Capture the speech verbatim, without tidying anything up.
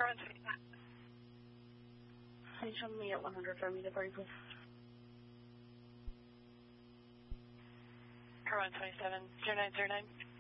Current twenty-seven. Can you show me at one hundred for me, the party, please? Current twenty-seven, zero nine zero nine.